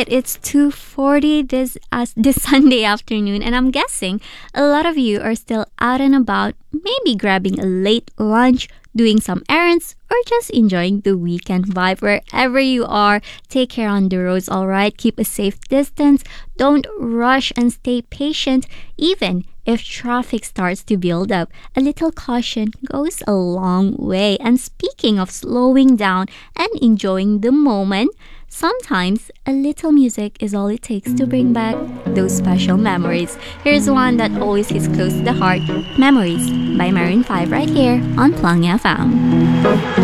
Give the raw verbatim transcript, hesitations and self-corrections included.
right, it's two forty this uh, this Sunday afternoon, and I'm guessing a lot of you are still out and about, maybe grabbing a late lunch, doing some errands, or just enjoying the weekend vibe. Wherever you are, take care on the roads, all right? Keep a safe distance, don't rush, and stay patient, even if traffic starts to build up. A little caution goes a long way. And speaking of slowing down and enjoying the moment, sometimes a little music is all it takes to bring back those special memories. Here's one that always hits close to the heart: Memories by Maroon five, right here on Plung F M.